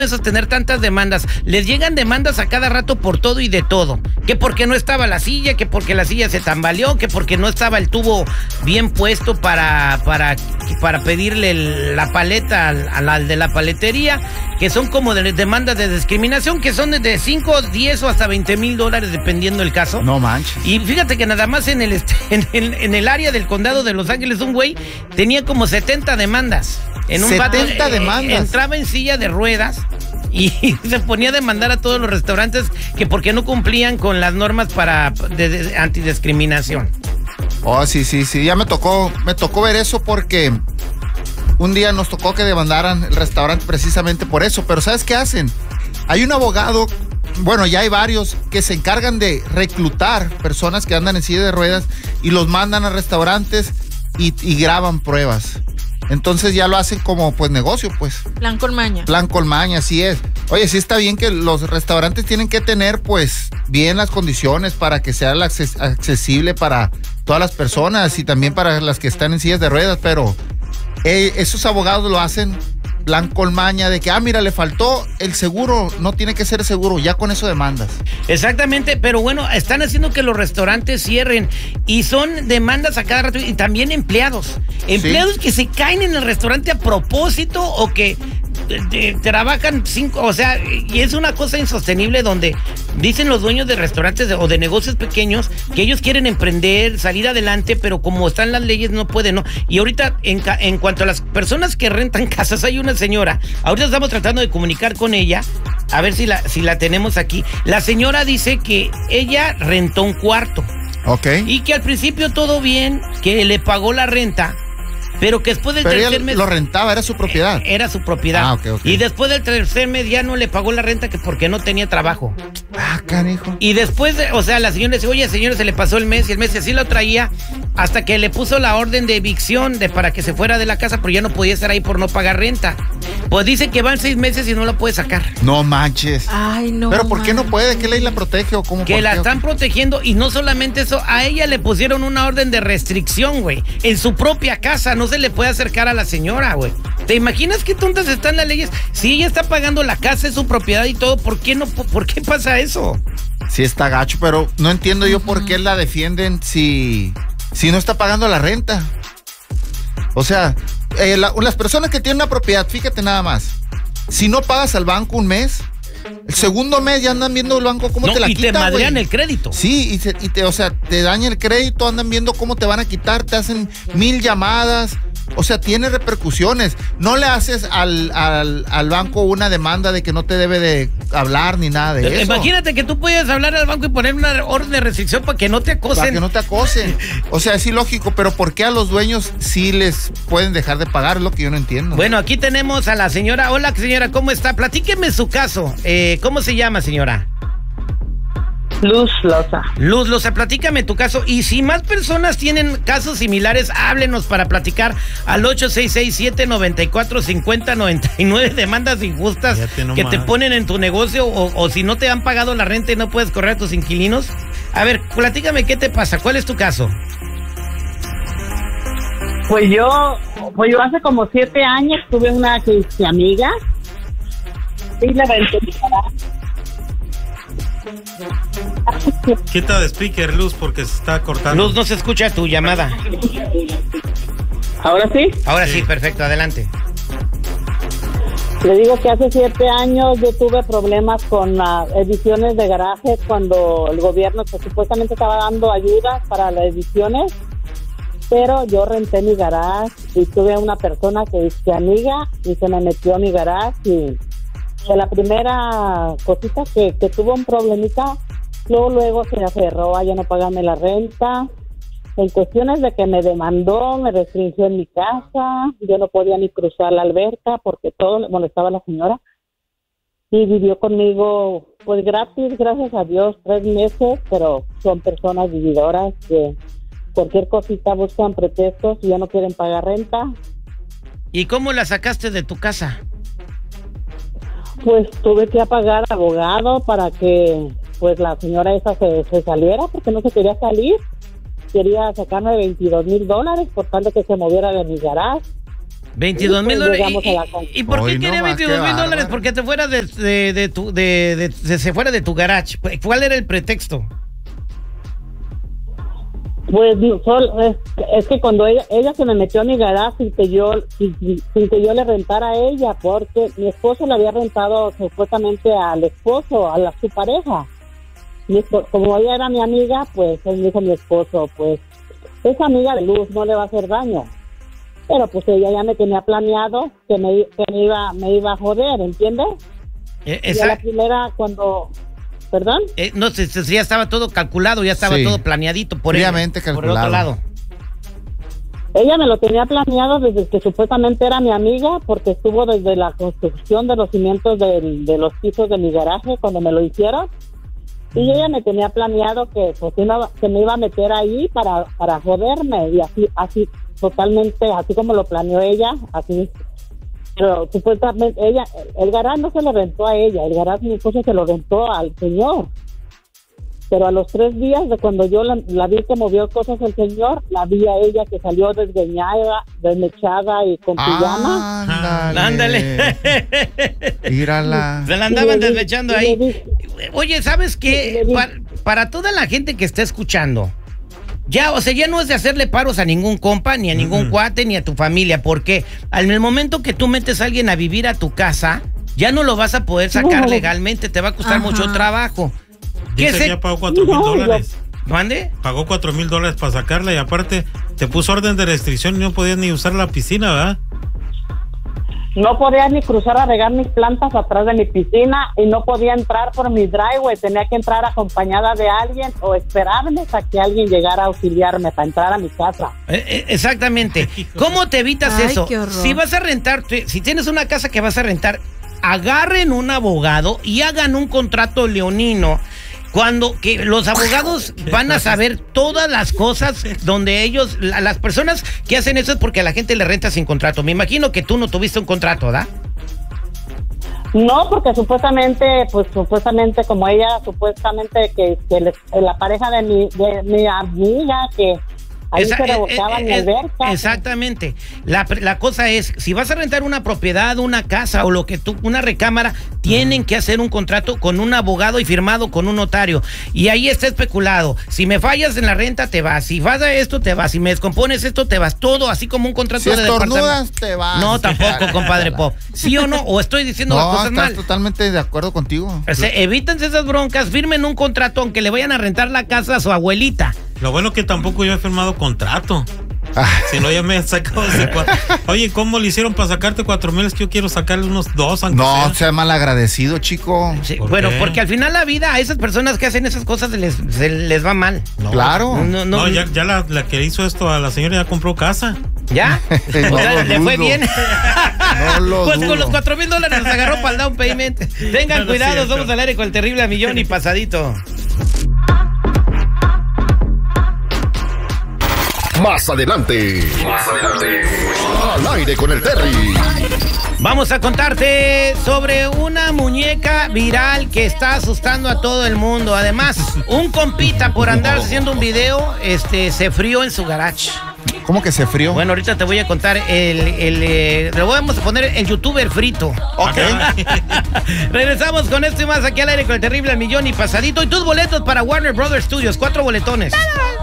sostener tantas demandas. Les llegan demandas a cada rato por todo y de todo. Que porque no estaba la silla, que porque la silla se tambaleó, que porque no estaba el tubo bien puesto para pedirle la paleta al de la paletería, que son como demandas de discriminación, que son de 5, 10 o hasta $20,000 dependiendo del caso. No manches. Y fíjate que nada más en el área del condado de Los Ángeles, un güey tenía como 70 demandas. En un 70 demandas. Entraba en silla de ruedas y se ponía a demandar a todos los restaurantes que porque no cumplían con las normas de antidiscriminación. Oh, sí, ya me tocó ver eso porque un día nos tocó que demandaran el restaurante precisamente por eso, pero ¿sabes qué hacen? Hay un abogado, bueno, ya hay varios que se encargan de reclutar personas que andan en silla de ruedas y los mandan a restaurantes y graban pruebas. Entonces ya lo hacen como pues negocio, pues. Plan con maña. Plan con maña, así es. Oye, sí está bien que los restaurantes tienen que tener pues bien las condiciones para que sea accesible para todas las personas y también para las que están en sillas de ruedas, pero esos abogados lo hacen plan con maña de que, mira, le faltó el seguro, no tiene que ser seguro, ya con eso demandas. Exactamente, pero bueno, están haciendo que los restaurantes cierren y son demandas a cada rato y también empleados que se caen en el restaurante a propósito o que trabajan 5, o sea, y es una cosa insostenible donde dicen los dueños de restaurantes o de negocios pequeños que ellos quieren emprender, salir adelante, pero como están las leyes no pueden, ¿no? Y ahorita en cuanto a las personas que rentan casas, hay una señora, ahorita estamos tratando de comunicar con ella, a ver si la tenemos aquí. La señora dice que ella rentó un cuarto. Ok. Y que al principio todo bien, que le pagó la renta, pero que después del tercer mes... lo rentaba, era su propiedad. Era su propiedad. Ok. Y después del tercer mes ya no le pagó la renta que porque no tenía trabajo. Canijo. Y después, la señora dice, oye, señora, se le pasó el mes, y el mes así lo traía, hasta que le puso la orden de evicción para que se fuera de la casa, pero ya no podía estar ahí por no pagar renta. Pues dice que van 6 meses y no la puede sacar. No manches. Ay, no. ¿Pero por qué no puede? ¿Qué ley la protege o cómo? Que la están protegiendo, y no solamente eso, a ella le pusieron una orden de restricción, güey. En su propia casa no se le puede acercar a la señora, güey. ¿Te imaginas qué tontas están las leyes? Si ella está pagando la casa, es su propiedad y todo, ¿por qué pasa eso? Sí está gacho, pero no entiendo yo por qué la defienden si no está pagando la renta. O sea, las personas que tienen una propiedad, fíjate nada más, si no pagas al banco un mes, el segundo mes ya andan viendo el banco cómo te la quita, y te madrean wey. el crédito. Sí, te daña el crédito, andan viendo cómo te van a quitar, te hacen 1000 llamadas. O sea, tiene repercusiones. No le haces al banco una demanda de que no te debe de hablar ni nada de eso. Imagínate que tú puedes hablar al banco y poner una orden de restricción para que no te acosen. Para que no te acosen. O sea, es ilógico, pero ¿por qué a los dueños sí les pueden dejar de pagar? Es lo que yo no entiendo. Bueno, aquí tenemos a la señora. Hola, señora, ¿cómo está? Platíqueme su caso. ¿Cómo se llama, señora? Luz Loza. Luz Loza, platícame tu caso. Y si más personas tienen casos similares, háblenos para platicar al 866-794-5099. Demandas injustas que te ponen en tu negocio o si no te han pagado la renta y no puedes correr a tus inquilinos. A ver, platícame qué te pasa. ¿Cuál es tu caso? Pues yo hace como 7 años tuve una amiga y le renté mi garaje. Quita de speaker, Luz, porque se está cortando. Luz, no se escucha tu llamada. ¿Ahora sí? Ahora sí, perfecto, adelante. Le digo que hace 7 años yo tuve problemas con ediciones de garaje cuando el gobierno que supuestamente estaba dando ayudas para las ediciones, pero yo renté mi garage y tuve una persona que es amiga y se me metió a mi garage y de la primera cosita que tuvo un problemita, luego se aferró a ya no pagarme la renta. En cuestiones de que me demandó, me restringió en mi casa, yo no podía ni cruzar la alberca porque todo le molestaba a la señora. Y vivió conmigo, pues gratis, gracias a Dios, 3 meses, pero son personas vividoras que cualquier cosita buscan pretextos y ya no quieren pagar renta. ¿Y cómo la sacaste de tu casa? Pues tuve que pagar abogado para que pues la señora esa se saliera porque no se quería salir. Quería sacarme $22,000 por tanto que se moviera de mi garage. $22,000. ¿Y por qué quería $22,000? Porque te fuera se fuera de tu garage. ¿Cuál era el pretexto? Pues es que cuando ella se me metió a mi garage sin que yo le rentara a ella, porque mi esposo le había rentado supuestamente al esposo, a su pareja. Como ella era mi amiga, pues él dijo a mi esposo, pues esa amiga de Luz no le va a hacer daño. Pero pues ella ya me tenía planeado que me iba a joder, ¿entiendes? Y a la primera cuando... ¿Perdón? No, ya estaba todo calculado, ya estaba todo planeadito por ella. Por el otro lado. Ella me lo tenía planeado desde que supuestamente era mi amiga, porque estuvo desde la construcción de los cimientos de los pisos de mi garaje cuando me lo hicieron. Y ella me tenía planeado que pues que me iba a meter ahí para joderme. Y así totalmente, así como lo planeó ella, así. Pero supuestamente el garage no se lo rentó a ella, el garage mi esposo se lo rentó al señor. Pero a los 3 días de cuando yo la vi que movió cosas el señor, la vi a ella que salió desgreñada, desmechada y con pijama. Ándale. Mírala. Se la andaban desmechando ahí. Oye, ¿sabes qué? Para toda la gente que está escuchando, ya no es de hacerle paros a ningún compa, ni a ningún cuate, ni a tu familia, porque en el momento que tú metes a alguien a vivir a tu casa, ya no lo vas a poder sacar legalmente, te va a costar mucho trabajo. Dice ya pagó $4,000. ¿Mande? Pagó $4,000 para sacarla y aparte te puso orden de restricción y no podías ni usar la piscina, ¿verdad? No podía ni cruzar a regar mis plantas atrás de mi piscina y no podía entrar por mi driveway. Tenía que entrar acompañada de alguien o esperarme hasta que alguien llegara a auxiliarme para entrar a mi casa. Exactamente. ¿Cómo te evitas eso? Si vas a rentar, si tienes una casa que vas a rentar, agarren un abogado y hagan un contrato leonino. Que los abogados van a saber todas las cosas donde ellos, las personas que hacen eso es porque a la gente le renta sin contrato. Me imagino que tú no tuviste un contrato, ¿verdad? No, porque supuestamente como ella, supuestamente que la pareja de mi amiga que ahí se rebotaba en la alberca. Exactamente. La cosa es, si vas a rentar una propiedad, una casa o una recámara, tienen que hacer un contrato con un abogado y firmado con un notario. Y ahí está especulado. Si me fallas en la renta, te vas. Si vas a esto, te vas. Si me descompones esto, te vas. Todo así como un contrato de departamento. Te vas. No, tampoco, compadre Pop. ¿Sí o no? ¿O estoy diciendo las cosas mal? No, totalmente de acuerdo contigo. Evítense esas broncas, firmen un contrato aunque le vayan a rentar la casa a su abuelita. Lo bueno que tampoco yo he firmado contrato. Si no, ya me han sacado ese 4. Oye, ¿cómo le hicieron para sacarte 4,000? Es que yo quiero sacarle unos 2. No, sea mal agradecido, chico. Sí, bueno, porque al final la vida a esas personas que hacen esas cosas se les va mal. No, claro. No, ya la que hizo esto a la señora ya compró casa. ¿Ya? ¿Le fue bien? Pues dudo. con los $4,000 nos agarró para el down payment. Tengan cuidado, somos al aire con el terrible millón y pasadito. Más adelante. Al aire con el Terry. Vamos a contarte sobre una muñeca viral que está asustando a todo el mundo. Además, un compita por andar haciendo un video, se frió en su garage. ¿Cómo que se frió? Bueno, ahorita te voy a contar le vamos a poner el youtuber frito. Ok. Regresamos con esto y más aquí al aire con el terrible millón y pasadito. Y tus boletos para Warner Brothers Studios, 4 boletones.